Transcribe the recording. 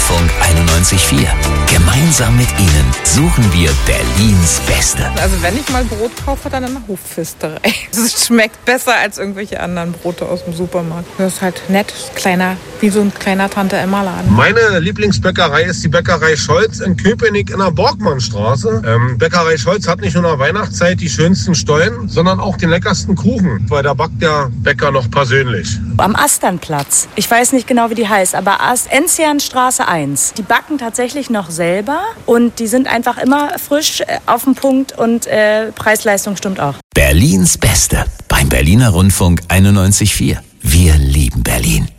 Rundfunk 91.4. Gemeinsam mit Ihnen suchen wir Berlins Beste. Also wenn ich mal Brot kaufe, dann in der Hofpfisterei. Es schmeckt besser als irgendwelche anderen Brote aus dem Supermarkt. Das ist halt nett, kleiner, wie so ein kleiner Tante-Emma-Laden. Meine Lieblingsbäckerei ist die Bäckerei Scholz in Köpenick in der Borgmannstraße. Bäckerei Scholz hat nicht nur in der Weihnachtszeit die schönsten Stollen, sondern auch den leckersten Kuchen, weil da backt der Bäcker noch persönlich. Am Asternplatz. Ich weiß nicht genau, wie die heißt, aber Enzianstraße 1. Die backen tatsächlich noch selber und die sind einfach immer frisch auf den Punkt und Preis-Leistung stimmt auch. Berlins Beste beim Berliner Rundfunk 91.4. Wir lieben Berlin.